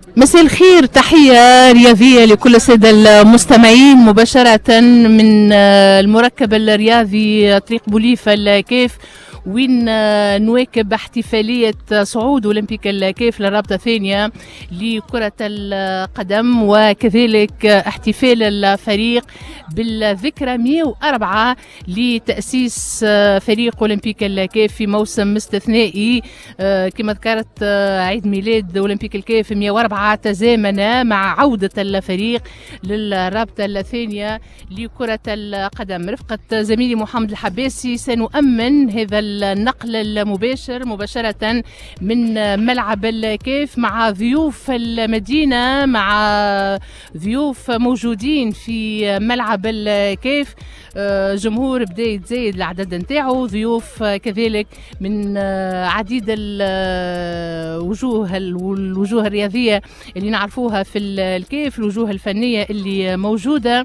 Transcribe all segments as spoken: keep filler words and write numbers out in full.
مساء الخير، تحية رياضية لكل السادة المستمعين مباشرة من المركب الرياضي طريق بوليفة الكيف، وين نواكب احتفالية صعود أولمبيك الكيف للرابطة الثانية لكرة القدم، وكذلك احتفال الفريق بالذكرى مئة وأربعة لتأسيس فريق أولمبيك الكيف في موسم استثنائي. كما ذكرت عيد ميلاد أولمبيك الكيف مئة وأربعة تزامن مع عودة الفريق للرابطة الثانية لكرة القدم. رفقة زميلي محمد الحباسي سنؤمن هذا النقل المباشر مباشرة من ملعب الكيف مع ضيوف المدينة، مع ضيوف موجودين في ملعب الكيف، جمهور بدا يتزايد العدد نتاعو، ضيوف كذلك من عديد الوجوه الوجوه الرياضية اللي نعرفوها في الكيف، الوجوه الفنية اللي موجودة.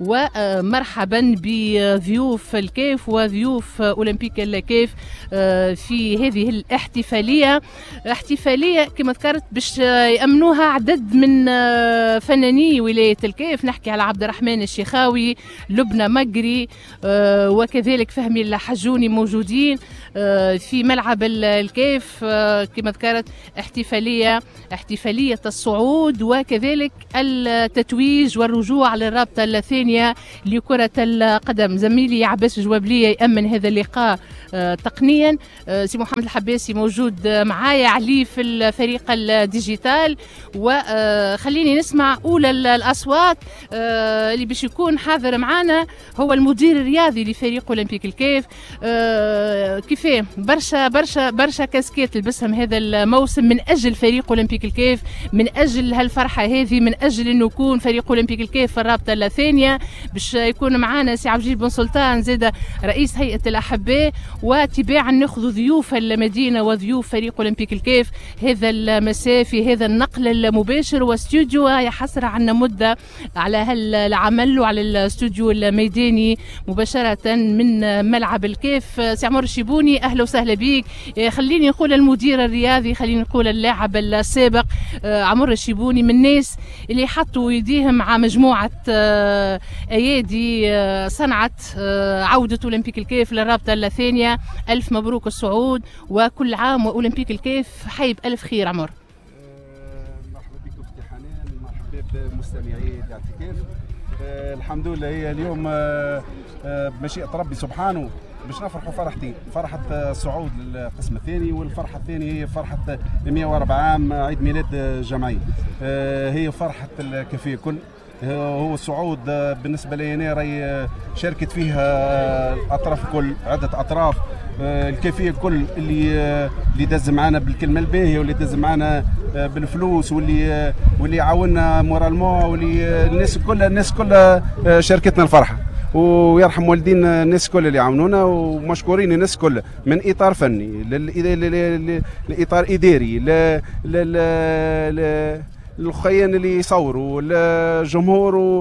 ومرحبا بضيوف الكيف وضيوف أولمبيك الكيف في هذه الاحتفالية، احتفالية كما ذكرت باش يأمنوها عدد من فناني ولاية الكيف. نحكي على عبد الرحمن الشيخاوي، لبنى مقري، وكذلك فهمي الحجوني موجودين في ملعب الكيف. كما ذكرت احتفالية احتفالية الصعود وكذلك التتويج والرجوع للرابطة الثانية لكرة القدم. زميلي عباس جوابلية يأمن هذا اللقاء تقنيا، سي محمد الحباسي موجود معايا، علي في الفريق الديجيتال. وخليني نسمع أولى الأصوات اللي باش يكون حاضر معنا، هو المدير الرياضي لفريق أولمبيك الكيف. كيفاه برشا برشا برشا كاسكيت لبسهم هذا الموسم من أجل فريق أولمبيك الكيف، من أجل هالفرحة هذه، من أجل أنه يكون فريق أولمبيك الكيف في الرابطة الثانية. باش يكون معنا سي عبد الجليل بن سلطان زيد رئيس هيئة الأحباء، وتباعا ناخذ ضيوف المدينة وضيوف فريق أولمبيك الكيف هذا المساء في هذا النقل المباشر. واستوديو يحصر عنا مدة على هالعمل وعلى الاستوديو الميداني مباشرة من ملعب الكيف. سي عمر الشيبوني أهلا وسهلا بك. خليني نقول المدير الرياضي، خليني نقول اللاعب السابق عمر الشيبوني، من الناس اللي حطوا يديهم مع مجموعة أيادي صنعت عودة أولمبيك الكيف للرابطة الثانية. ألف مبروك الصعود، وكل عام وأولمبيك الكيف حي بألف خير. عمر مرحبا بك أختي حنان، مرحبا بمستمعي الاعتكاف. الحمد لله هي اليوم بمشيئة ربي سبحانه باش نفرحوا فرحتين، فرحة الصعود للقسم الثاني، والفرحة الثانية هي فرحة مئة وأربعة عام عيد ميلاد الجمعية. هي فرحة الكفية كل، هو الصعود بالنسبة لي أنا راهي شاركت فيها الأطراف كل، عدة أطراف الكيفية كل اللي اللي دز معنا بالكلمة الباهية، واللي دز معنا بالفلوس، واللي واللي عاونا مورالمون، واللي الناس كلها الناس كلها شاركتنا الفرحة. ويرحم والدينا الناس كل اللي عاونونا، ومشكورين الناس كلها من اطار فني لاطار اداري للخيان اللي يصوروا، للجمهور و...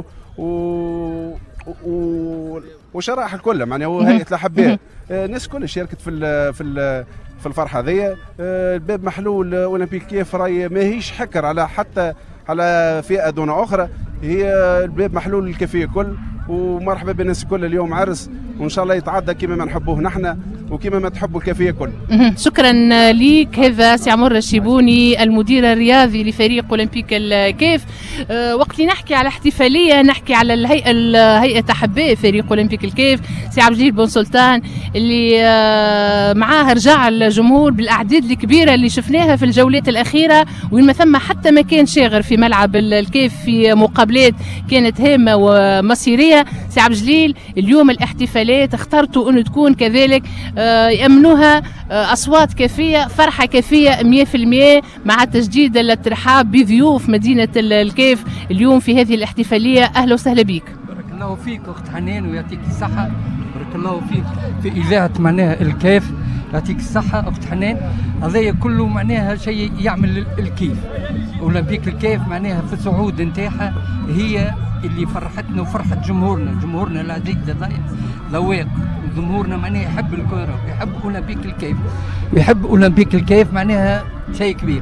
و... وشرائح الكل معناها وهيئه الاحباء، الناس كلها شاركت في ال... في ال... في الفرحه هذيا. الباب محلول اولمبيك كيف راهي ماهيش حكر على حتى على فئه دون اخرى، هي الباب محلول للكفيه كل. ومرحبا بالناس كل، اليوم عرس وان شاء الله يتعدى كما ما نحبوه نحن وكما ما تحبوا الكافيه كل. شكرا ليك. هذا سي عمر الشيبوني المدير الرياضي لفريق اولمبيك الكيف. أه وقت اللي نحكي على احتفاليه نحكي على الهيئه هيئه احباء فريق اولمبيك الكيف، سي عبد الجليل بن سلطان اللي أه معاه رجع الجمهور بالاعداد الكبيره اللي شفناها في الجولات الاخيره، وين ما ثم حتى مكان شاغر في ملعب الكيف في مقابلات كانت هامه ومصيريه. سي عبد الجليل اليوم الاحتفالات اخترتوا انه تكون كذلك يأمنوها أصوات كافية، فرحة كافية مئة بالمئة مع تجديد الترحاب بضيوف مدينة الكيف اليوم في هذه الاحتفالية. أهلا وسهلا بك. بارك الله فيك أخت حنان ويعطيك الصحة. بارك الله فيك في إذاعة معناها الكيف، يعطيك الصحة أخت حنان. هذايا كله معناها شيء يعمل الكيف أولمبيك الكيف، معناها في الصعود نتاعها هي اللي فرحتنا وفرحت جمهورنا، جمهورنا العزيز ذواق، جمهورنا معناها يحب الكرة ويحب أولمبيك الكيف ويحب أولمبيك الكيف، معناها شيء كبير.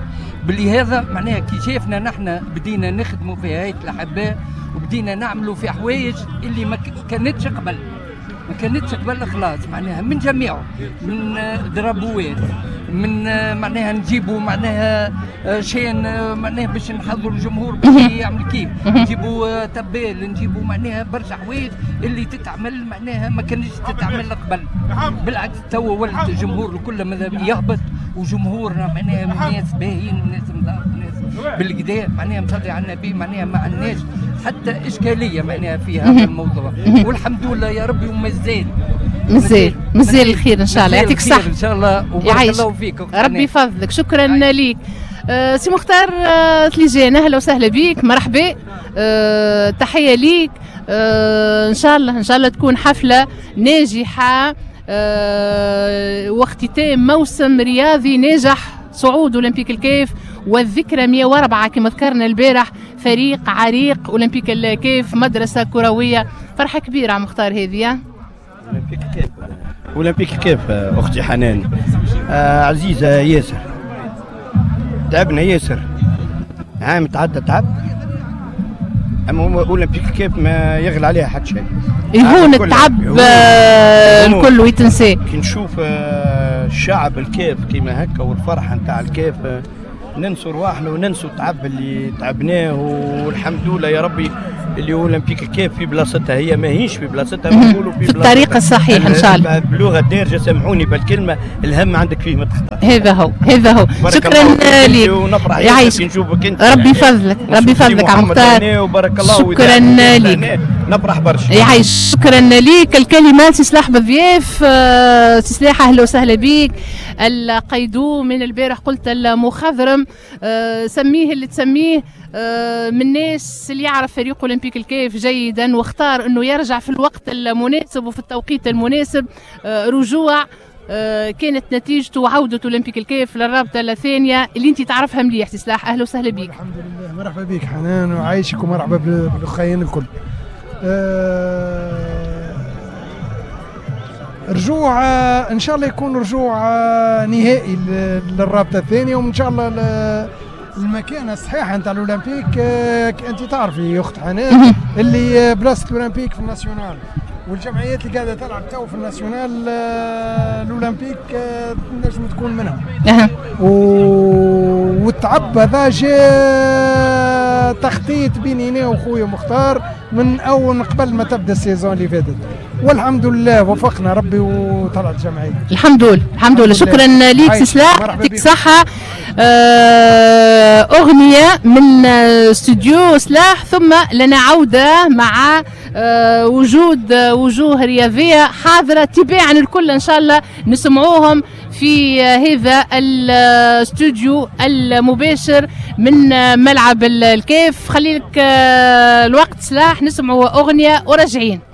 بلهذا معناها كي شافنا نحن بدينا نخدموا في هيئه الاحباء وبدينا نعملوا في حوايج اللي ما كانتش قبل ما كانتش قبل خلاص معناها من جميعه من درابوات من معناها نجيبوا معناها شيء معناها باش نحضروا الجمهور باش يعمل كيف نجيبوا تبال نجيبوا معناها برشا حوايج اللي تتعمل معناها ما كانتش تتعمل قبل بالعكس توا ولت الجمهور الكل ماذا يهبط وجمهورنا معناها ناس باهيين وناس نظاف وناس بالكدا معناها مصلي على النبي معناها ما عندناش حتى اشكاليه معناها في هذا الموضوع والحمد لله يا ربي ومازال مازال مازال الخير ان شاء الله يعطيك الصحه ان شاء الله وبارك الله فيك ربي يفضلك شكرا ليك أه سي مختار أه تليجان اهلا وسهلا بك مرحبا أه تحيه ليك أه ان شاء الله ان شاء الله تكون حفله ناجحه أه واختتام موسم رياضي ناجح صعود اولمبيك الكيف والذكرى مئة وأربعة كما ذكرنا البارح فريق عريق اولمبيك الكيف مدرسه كرويه فرحه كبيره على مختار هذه اولمبيك كيف اولمبيك كيف اختي حنان آه عزيزه ياسر تعبنا ياسر عام تعدى تعب اما اولمبيك كيف ما يغلى عليها حتى شيء يهون التعب الكل ويتنسى كي نشوف آه الشعب الكيف كيما هكا والفرحه نتاع الكيف آه ننسوا رواحنا وننسوا التعب اللي تعبناه والحمد لله يا ربي اللي هو اولمبيك الكيف في بلاصتها هي ماهيش في بلاصتها نقولوا في, في الطريقه الصحيحه ان شاء الله باللغه الدارجه سامحوني بالكلمه الهم عندك فيه ما تختار هذا هو هذا هو شكرا لك يعيشك نشوفك انت ربي يفضلك ربي يفضلك على مختار وبارك الله شكرا لك نفرح برشا يعيش شكرا لك الكلمات سي سلاح بالضياف سي سلاح اهلا وسهلا بك القيدوم من البارح قلت المخضرم سميه اللي تسميه من الناس اللي يعرف فريق اولمبيك الكيف جيدا واختار انه يرجع في الوقت المناسب وفي التوقيت المناسب رجوع كانت نتيجته عودة اولمبيك الكيف للرابطة الثانية اللي انت تعرفها مليح سي سلاح اهلا وسهلا بك. الحمد لله مرحبا بك حنان وعايشك ومرحبا بالاخوين الكل. أه رجوع ان شاء الله يكون رجوع نهائي للرابطة الثانية وان شاء الله المكانه الصحيحه نتاع الاولمبيك انت تعرفي يا اخت حنان اللي بلاصه الاولمبيك في الناسيونال والجمعيات اللي قاعده تلعب تو في الناسيونال الاولمبيك نجم تكون منهم والتعب هذا جاء تخطيط بيني انا وخويا مختار من اول قبل ما تبدا السيزون اللي فاتت والحمد لله وفقنا ربي وطلعت الجمعيه الحمد لله الحمد لله شكرا ليك سي سلاح يعطيك صحه اغنيه من استوديو سلاح ثم لنا عوده مع وجود وجوه رياضيه حاضره تباعا الكل ان شاء الله نسمعوهم في هذا الاستوديو المباشر من ملعب الكيف. خليلك الوقت سلاح نسمعوا اغنيه وراجعين.